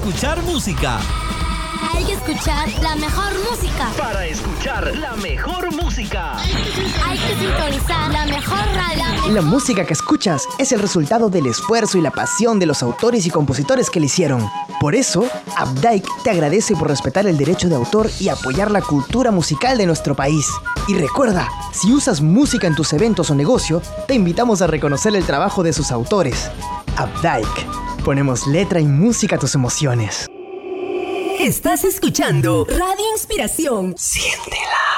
escuchar música. Hay que escuchar la mejor música. Para escuchar la mejor música. Hay que sintonizar la mejor radio. La música que escuchas es el resultado del esfuerzo y la pasión de los autores y compositores que la hicieron. Por eso, Updike te agradece por respetar el derecho de autor y apoyar la cultura musical de nuestro país. Y recuerda, si usas música en tus eventos o negocio, te invitamos a reconocer el trabajo de sus autores. Updike. Ponemos letra y música a tus emociones. Estás escuchando Radio Inspiración. Siéntela.